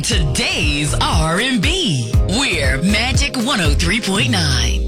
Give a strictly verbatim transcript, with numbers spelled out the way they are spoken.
today's R and B. We're Magic one oh three point nine.